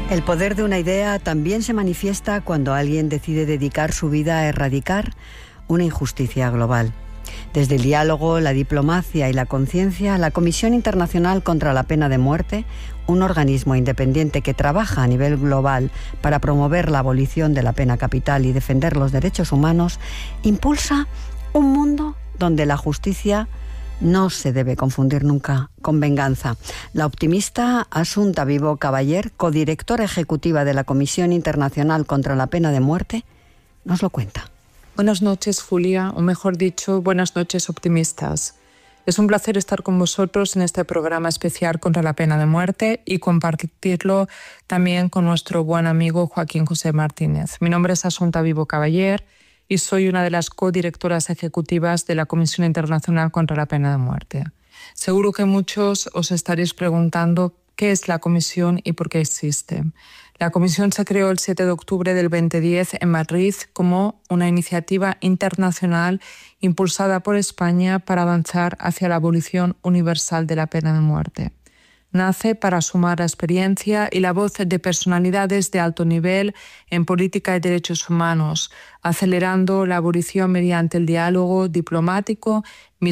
El poder de una idea también se manifiesta cuando alguien decide dedicar su vida a erradicar una injusticia global. Desde el diálogo, la diplomacia y la conciencia, la Comisión Internacional contra la Pena de Muerte, un organismo independiente que trabaja a nivel global para promover la abolición de la pena capital y defender los derechos humanos, impulsa un mundo donde la justicia no se debe confundir nunca con venganza. La optimista Asunta Vivo Caballer, codirectora ejecutiva de la Comisión Internacional contra la Pena de Muerte, nos lo cuenta. Buenas noches, Julia, o mejor dicho, buenas noches, optimistas. Es un placer estar con vosotros en este programa especial contra la pena de muerte y compartirlo también con nuestro buen amigo Joaquín José Martínez. Mi nombre es Asunta Vivo Caballer y soy una de las codirectoras ejecutivas de la Comisión Internacional contra la Pena de Muerte. Seguro que muchos os estaréis preguntando qué es la Comisión y por qué existe. La Comisión se creó el 7 de octubre del 2010 en Madrid como una iniciativa internacional impulsada por España para avanzar hacia la abolición universal de la pena de muerte. Nace para sumar la experiencia y la voz de personalidades de alto nivel en política y derechos humanos, acelerando la abolición mediante el diálogo diplomático,